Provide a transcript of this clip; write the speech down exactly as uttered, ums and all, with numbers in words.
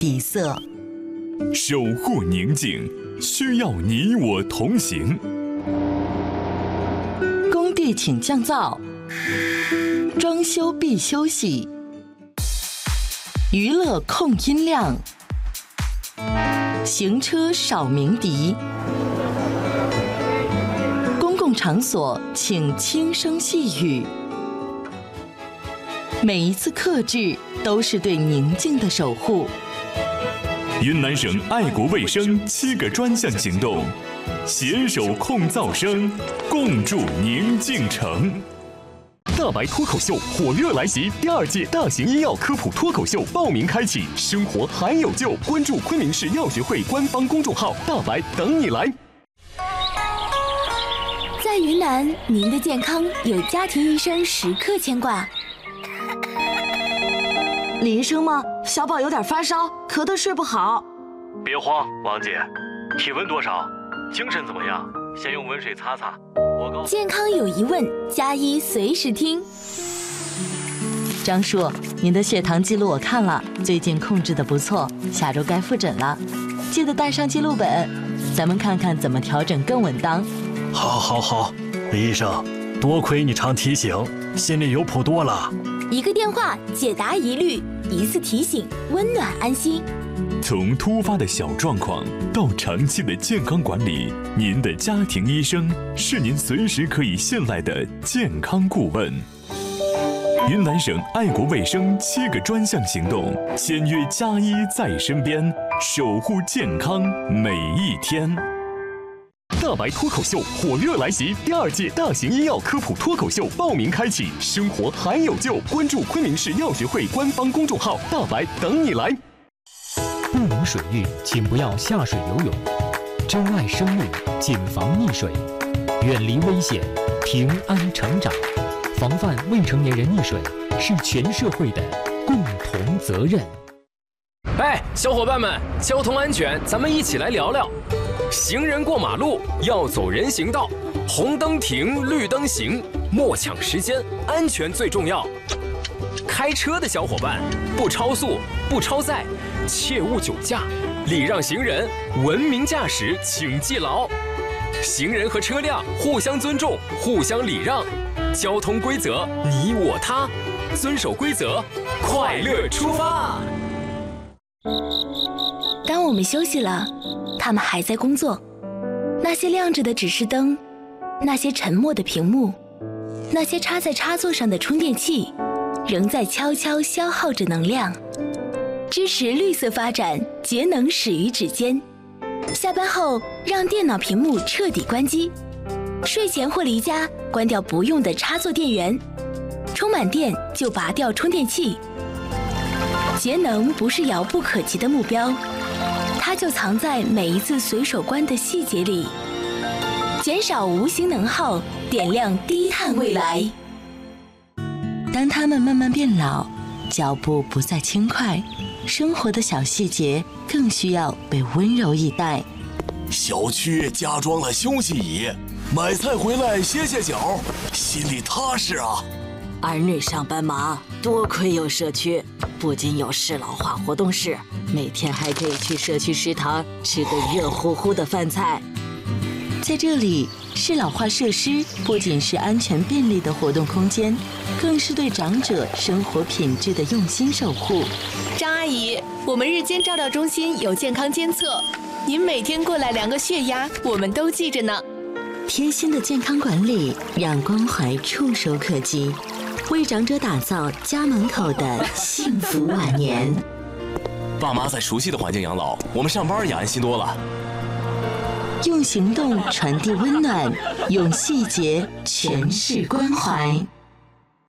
底色。 守护宁静，需要你我同行。 工地请降噪，装修必休息。娱乐控音量，行车少鸣笛。公共场所请轻声细语。每一次克制都是对宁静的守护。 云南省爱国卫生七个专项行动，携手控噪声，共筑宁静城。 大白脱口秀火热来袭，第二届大型医药科普脱口秀报名开启，生活还有救，关注昆明市药学会官方公众号，大白等你来。 在云南，您的健康有家庭医生时刻牵挂。 李医生吗？小宝有点发烧，咳得睡不好。 别慌，王姐，体温多少？精神怎么样？先用温水擦擦。我告健康有疑问，加医随时听。 张叔，您的血糖记录我看了，最近控制的不错，下周该复诊了，记得带上记录本，咱们看看怎么调整更稳当。 好，好，好，李医生，多亏你常提醒，心里有谱多了。 一个电话解答疑虑，一次提醒温暖安心。 从突发的小状况到长期的健康管理，您的家庭医生是您随时可以信赖的健康顾问。云南省爱国卫生七个专项行动，签约加医在身边，守护健康每一天。 大白脱口秀火热来袭，第二届大型医药科普脱口秀报名开启，生活还有救，关注昆明市药学会官方公众号，大白等你来。 不明水域，请不要下水游泳。珍爱生命，谨防溺水，远离危险，平安成长。防范未成年人溺水是全社会的共同责任。 哎，小伙伴们，交通安全，咱们一起来聊聊。行人过马路要走人行道，红灯停，绿灯行，莫抢时间，安全最重要。开车的小伙伴，不超速，不超载，切勿酒驾，礼让行人，文明驾驶，请记牢。行人和车辆互相尊重，互相礼让，交通规则你我他，遵守规则，快乐出发。 当我们休息了，他们还在工作。那些亮着的指示灯，那些沉默的屏幕，那些插在插座上的充电器，仍在悄悄消耗着能量。支持绿色发展，节能始于指尖。下班后，让电脑屏幕彻底关机。睡前或离家，关掉不用的插座电源。充满电就拔掉充电器。节能不是遥不可及的目标，它就藏在每一次随手关的细节里。减少无形能耗，点亮低碳未来。 当他们慢慢变老，脚步不再轻快，生活的小细节更需要被温柔以待。 小区加装了休息椅，买菜回来歇歇脚，心里踏实啊。 儿女上班忙，多亏有社区，不仅有适老化活动室，每天还可以去社区食堂吃个热乎乎的饭菜。 在这里，适老化设施不仅是安全便利的活动空间，更是对长者生活品质的用心守护。 张阿姨，我们日间照料中心有健康监测，您每天过来量个血压，我们都记着呢。 贴心的健康管理，让关怀触手可及，为长者打造家门口的幸福晚年。 爸妈在熟悉的环境养老，我们上班也安心多了。 用行动传递温暖，用细节诠释关怀。